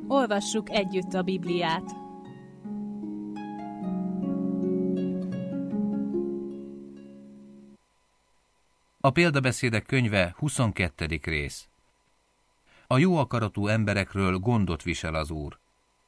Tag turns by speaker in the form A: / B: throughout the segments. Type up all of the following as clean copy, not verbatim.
A: Olvassuk együtt a Bibliát.
B: A példabeszédek könyve 22. rész. A jó akaratú emberekről gondot visel az Úr.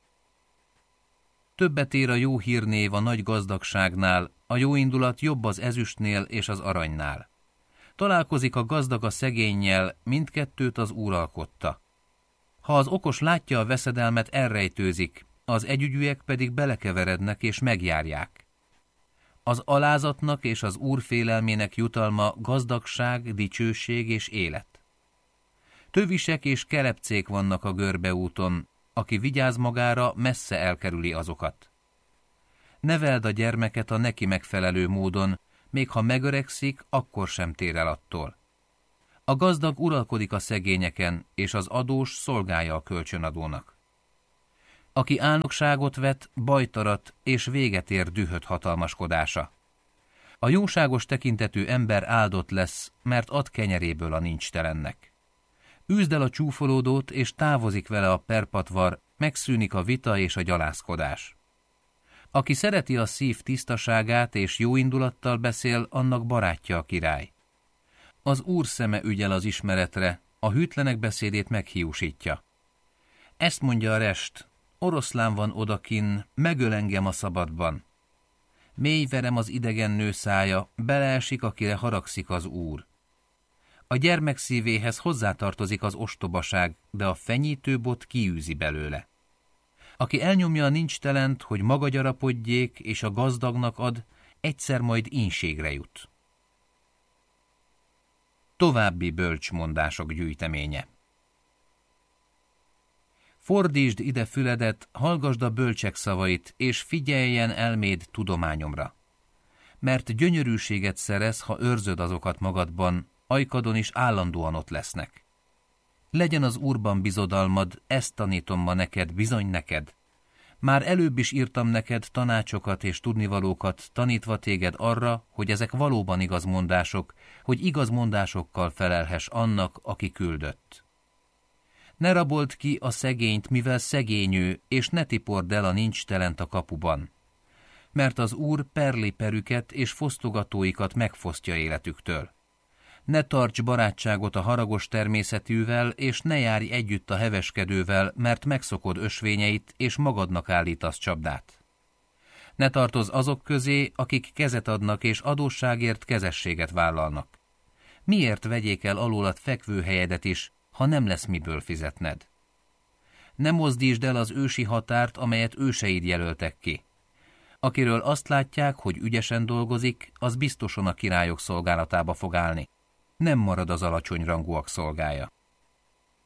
B: Többet ér a jó hírnév a nagy gazdagságnál, a jó indulat jobb az ezüstnél és az aranynál. Találkozik a gazdag a szegénnyel, mindkettőt az Úr alkotta. Ha az okos látja a veszedelmet, elrejtőzik, az együgyűek pedig belekeverednek és megjárják. Az alázatnak és az Úr félelmének jutalma gazdagság, dicsőség és élet. Tövisek és kelepcék vannak a görbeúton, aki vigyáz magára, messze elkerüli azokat. Neveld a gyermeket a neki megfelelő módon, még ha megöregszik, akkor sem tér el attól. A gazdag uralkodik a szegényeken, és az adós szolgálja a kölcsönadónak. Aki álnokságot vet, bajtarat, és véget ér dühött hatalmaskodása. A jóságos tekintetű ember áldott lesz, mert ad kenyeréből a nincstelennek. Üzd el a csúfolódót, és távozik vele a perpatvar, megszűnik a vita és a gyalázkodás. Aki szereti a szív tisztaságát és jó indulattal beszél, annak barátja a király. Az Úr szeme ügyel az ismeretre, a hűtlenek beszédét meghiúsítja. Ezt mondja a rest: oroszlán van odakin, megöl engem a szabadban. Mély verem az idegen nő szája, beleesik, akire haragszik az Úr. A gyermek szívéhez hozzátartozik az ostobaság, de a fenyítőbot kiűzi belőle. Aki elnyomja a nincstelent, hogy maga gyarapodjék, és a gazdagnak ad, egyszer majd ínségre jut. További bölcsmondások gyűjteménye. Fordítsd ide füledet, hallgasd a bölcsek szavait, és figyeljen elméd tudományomra. Mert gyönyörűséget szerez, ha őrzöd azokat magadban, ajkadon is állandóan ott lesznek. Legyen az Úrban bizodalmad, ezt tanítom ma neked, bizony neked. Már előbb is írtam neked tanácsokat és tudnivalókat, tanítva téged arra, hogy ezek valóban igazmondások, hogy igazmondásokkal felelhess annak, aki küldött. Ne rabold ki a szegényt, mivel szegényű, és ne tipord el a nincstelent a kapuban. Mert az Úr perli perüket és fosztogatóikat megfosztja életüktől. Ne tarts barátságot a haragos természetűvel, és ne járj együtt a heveskedővel, mert megszokod ösvényeit, és magadnak állítasz csapdát. Ne tartozz azok közé, akik kezet adnak, és adósságért kezességet vállalnak. Miért vegyék el alólad fekvőhelyedet is, ha nem lesz miből fizetned? Ne mozdítsd el az ősi határt, amelyet őseid jelöltek ki. Akiről azt látják, hogy ügyesen dolgozik, az biztosan a királyok szolgálatába fog állni. Nem marad az alacsony rangúak szolgája.